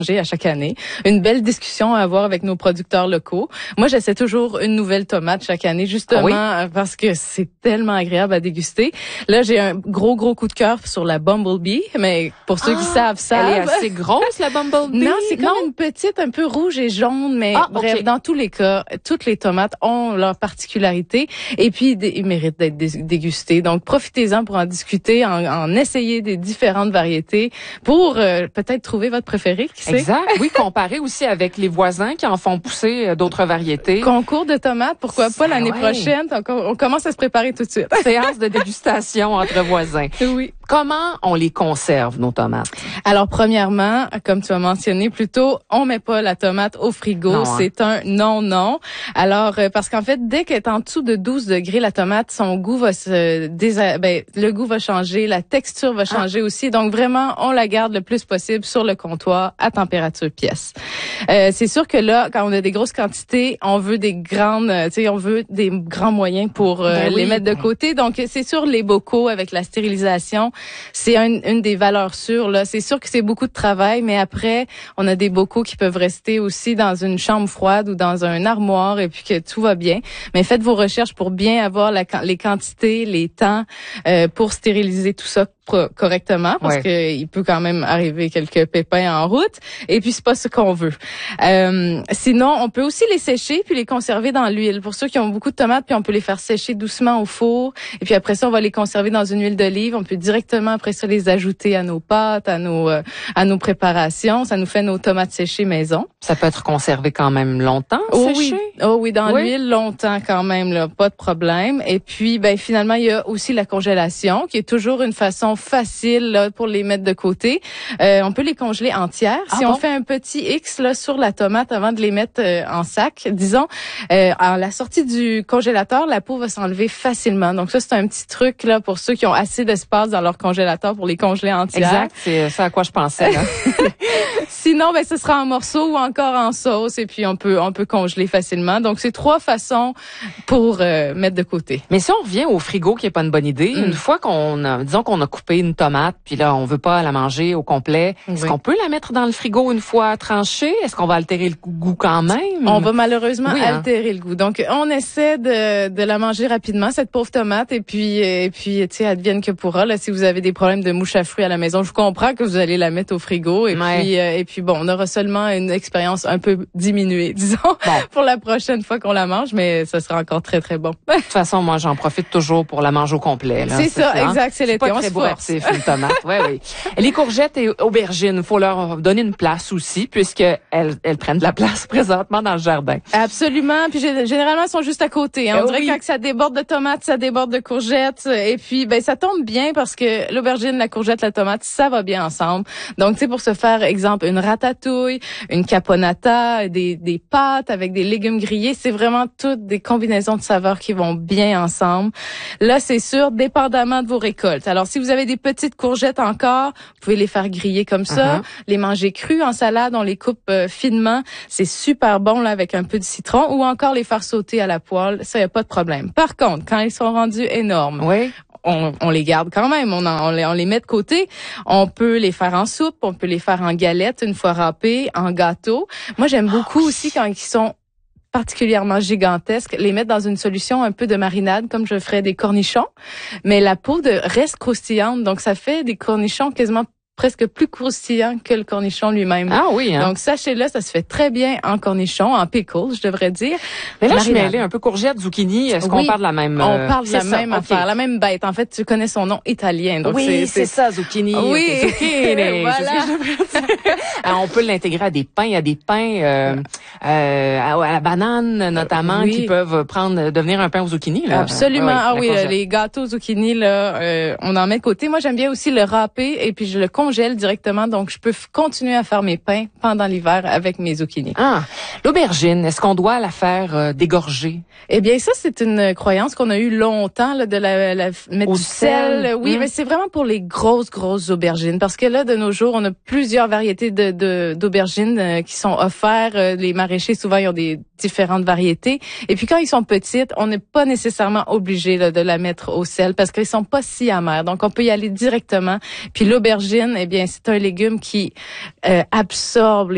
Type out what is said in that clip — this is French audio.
à chaque année. Une belle discussion à avoir avec nos producteurs locaux. Moi, j'essaie toujours une nouvelle tomate chaque année, justement parce que c'est tellement agréable à déguster. Là, j'ai un gros coup de cœur sur la Bumblebee, mais pour ceux qui savent. Elle est assez grosse, la Bumblebee? Non, c'est comme une petite, un peu rouge et jaune, mais bref, dans tous les cas, toutes les tomates ont leur particularité et puis ils méritent d'être dégustés. Donc, profitez-en pour en discuter, en essayer des différentes variétés pour peut-être trouver votre préféré. Exact. Oui, comparer aussi avec les voisins qui en font pousser d'autres variétés. Concours de tomates, pourquoi pas l'année prochaine? On commence à se préparer tout de suite. Séance de dégustation entre voisins. Oui. Comment on les conserve, nos tomates? Alors, premièrement, comme tu as mentionné plus tôt, on met pas la tomate au frigo. Non, c'est un non. Alors, parce qu'en fait, dès qu'elle est en dessous de 12 degrés, la tomate, son goût va le goût va changer, la texture va changer aussi. Donc, vraiment, on la garde le plus possible sur le comptoir à température pièce. C'est sûr que là, quand on a des grosses quantités, on veut des grandes, on veut des grands moyens pour les mettre de côté. Donc, c'est sûr, les bocaux avec la stérilisation, c'est une des valeurs sûres, là. C'est sûr que c'est beaucoup de travail, mais après, on a des bocaux qui peuvent rester aussi dans une chambre froide ou dans un armoire et puis que tout va bien. Mais faites vos recherches pour bien avoir les quantités, les temps, pour stériliser tout ça correctement parce que il peut quand même arriver quelques pépins en route et puis c'est pas ce qu'on veut. Sinon, on peut aussi les sécher puis les conserver dans l'huile. Pour ceux qui ont beaucoup de tomates, puis on peut les faire sécher doucement au four et puis après ça, on va les conserver dans une huile d'olive. On peut directement après ça les ajouter à nos pâtes, à nos préparations. Ça nous fait nos tomates séchées maison. Ça peut être conservé quand même longtemps, séché? Oui, dans l'huile longtemps quand même là, pas de problème. Et puis finalement, il y a aussi la congélation qui est toujours une façon facile là, pour les mettre de côté. On peut les congeler entières. Si on fait un petit X là sur la tomate avant de les mettre en sac, disons, à la sortie du congélateur, la peau va s'enlever facilement. Donc ça, c'est un petit truc là pour ceux qui ont assez d'espace dans leur congélateur pour les congeler entières. Exact, c'est ça à quoi je pensais. Là. Sinon, ce sera en morceaux ou encore en sauce et puis on peut congeler facilement. Donc c'est 3 façons pour mettre de côté. Mais si on revient au frigo, qui est pas une bonne idée, une fois disons qu'on a coupé une tomate, puis là on veut pas la manger au complet, est-ce qu'on peut la mettre dans le frigo une fois tranchée? Est-ce qu'on va altérer le goût quand même? On va malheureusement altérer le goût. Donc on essaie de la manger rapidement cette pauvre tomate et puis tu sais advienne que pourra là si vous avez des problèmes de mouches à fruits à la maison, je comprends que vous allez la mettre au frigo et puis bon, on aura seulement une expérience un peu diminuée, disons, pour la prochaine fois qu'on la mange, mais ça sera encore très très bon. De toute façon, moi j'en profite toujours pour la manger au complet. Là. C'est ça, exact, c'est l'été. Pas très bourratif, une tomate. Oui. Les courgettes et aubergines, il faut leur donner une place aussi, puisque elles prennent de la place présentement dans le jardin. Absolument. Puis généralement, elles sont juste à côté. On dirait que quand ça déborde de tomates, ça déborde de courgettes. Et puis, ça tombe bien parce que l'aubergine, la courgette, la tomate, ça va bien ensemble. Donc, tu sais, pour se faire, exemple, une ratatouille, une caponata, des pâtes avec des légumes grillés, c'est vraiment toutes des combinaisons de saveurs qui vont bien ensemble. Là, c'est sûr, dépendamment de vos récoltes. Alors, si vous avez des petites courgettes encore, vous pouvez les faire griller comme ça, les manger crues en salade, on les coupe finement, c'est super bon là avec un peu de citron ou encore les faire sauter à la poêle, ça y a pas de problème. Par contre, quand ils sont rendus énormes, on les garde quand même, on les met de côté. On peut les faire en soupe, on peut les faire en galettes une fois râpés, en gâteau. Moi, j'aime beaucoup aussi quand ils sont particulièrement gigantesques, les mettre dans une solution un peu de marinade, comme je ferais des cornichons. Mais la peau reste croustillante, donc ça fait des cornichons quasiment presque plus croustillant que le cornichon lui-même. Ah oui, hein? Donc, sachez-le, ça se fait très bien en cornichon, en pickle, je devrais dire. Mais là, je suis mêlée un peu courgette, zucchini. Est-ce qu'on parle de la même... On parle de la même affaire, la même bête. En fait, tu connais son nom italien. Donc c'est ça, zucchini. Oui, zucchini. Voilà. Alors, on peut l'intégrer à des pains, à la banane, notamment, qui peuvent devenir un pain au zucchini. Là. Absolument. Les gâteaux zucchini, là, on en met de côté. Moi, j'aime bien aussi le râper et puis je le congèle directement, donc je peux continuer à faire mes pains pendant l'hiver avec mes zucchini. L'aubergine, est-ce qu'on doit la faire dégorger? Eh bien, ça, c'est une croyance qu'on a eue longtemps, là, de la mettre du sel. Oui, mais c'est vraiment pour les grosses aubergines, parce que là, de nos jours, on a plusieurs variétés d'aubergines qui sont offertes. Les maraîchers, souvent, ils ont des différentes variétés. Et puis, quand ils sont petites, on n'est pas nécessairement obligé là, de la mettre au sel, parce qu'ils sont pas si amers. Donc, on peut y aller directement. Puis l'aubergine, eh bien, c'est un légume qui absorbe